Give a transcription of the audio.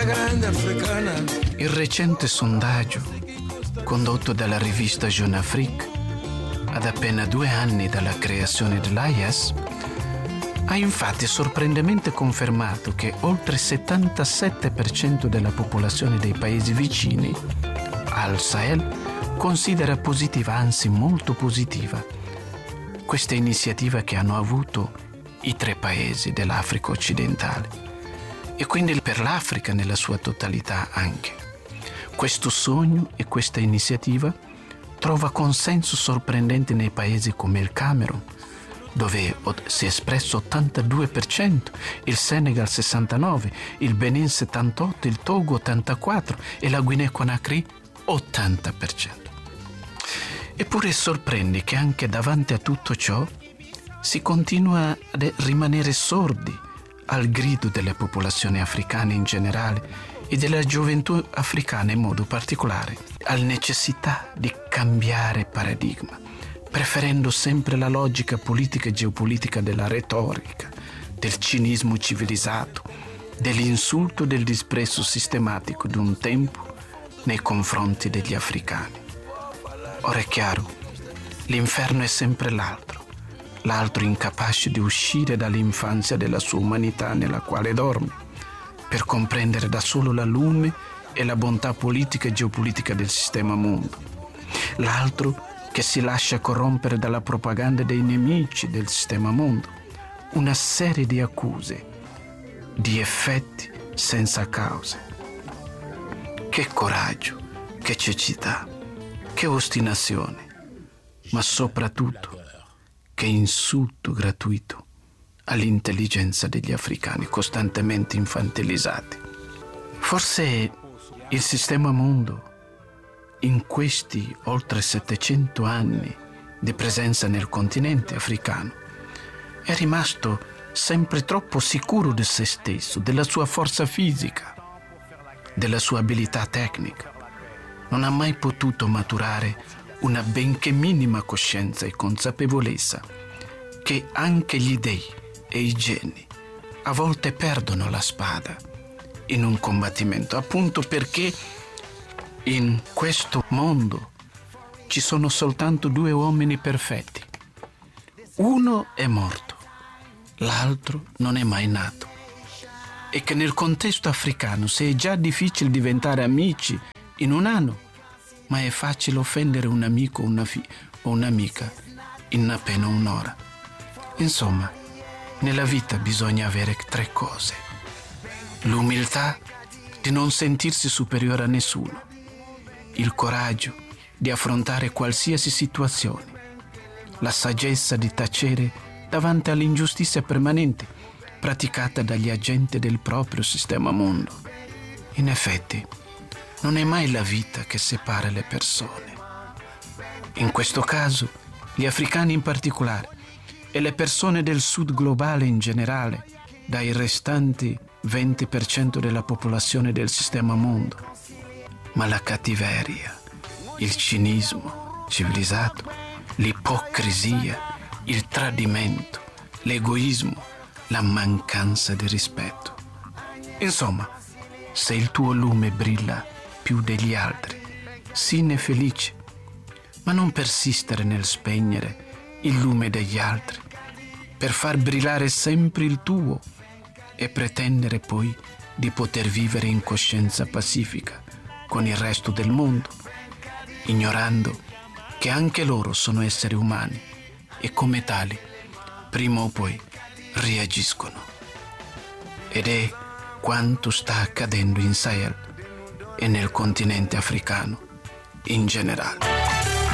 grande africana. Il recente sondaggio condotto dalla rivista Jeune Afrique ad appena 2 anni dalla creazione dell'AIS ha infatti sorprendentemente confermato che oltre il 77% della popolazione dei paesi vicini al Sahel considera positiva, anzi molto positiva, questa iniziativa che hanno avuto i 3 paesi dell'Africa occidentale e quindi per l'Africa nella sua totalità anche. Questo sogno e questa iniziativa trova consenso sorprendente nei paesi come il Camerun, dove si è espresso 82%, il Senegal 69%, il Benin 78%, il Togo 84% e la Guinea Conakry 80%. Eppure sorprende che anche davanti a tutto ciò si continua a rimanere sordi al grido delle popolazioni africane in generale e della gioventù africana in modo particolare, alla necessità di cambiare paradigma, preferendo sempre la logica politica e geopolitica della retorica, del cinismo civilizzato, dell'insulto e del disprezzo sistematico di un tempo nei confronti degli africani. Ora è chiaro, l'inferno è sempre l'altro incapace di uscire dall'infanzia della sua umanità nella quale dorme, per comprendere da solo la lume e la bontà politica e geopolitica del sistema mondo. L'altro che si lascia corrompere dalla propaganda dei nemici del sistema mondo. Una serie di accuse, di effetti senza cause. Che coraggio, che cecità, che ostinazione, ma soprattutto che insulto gratuito all'intelligenza degli africani costantemente infantilizzati. Forse il sistema mondo, in questi oltre 700 anni di presenza nel continente africano, è rimasto sempre troppo sicuro di se stesso, della sua forza fisica, della sua abilità tecnica. Non ha mai potuto maturare una benché minima coscienza e consapevolezza che anche gli dei e i geni a volte perdono la spada in un combattimento, appunto perché in questo mondo ci sono soltanto 2 uomini perfetti. Uno è morto, l'altro non è mai nato. E che nel contesto africano, se è già difficile diventare amici in un anno, ma è facile offendere un amico o un'amica in appena un'ora. Insomma, nella vita bisogna avere 3 cose. L'umiltà di non sentirsi superiore a nessuno, il coraggio di affrontare qualsiasi situazione, la saggezza di tacere davanti all'ingiustizia permanente praticata dagli agenti del proprio sistema mondo. In effetti, non è mai la vita che separa le persone. In questo caso, gli africani in particolare e le persone del sud globale in generale, dai restanti 20% della popolazione del sistema mondo. Ma la cattiveria, il cinismo civilizzato, l'ipocrisia, il tradimento, l'egoismo, la mancanza di rispetto. Insomma, se il tuo lume brilla più degli altri, sii felice, ma non persistere nel spegnere il lume degli altri, per far brillare sempre il tuo e pretendere poi di poter vivere in coscienza pacifica con il resto del mondo, ignorando che anche loro sono esseri umani e come tali, prima o poi, reagiscono. Ed è quanto sta accadendo in Sahel e nel continente africano in generale.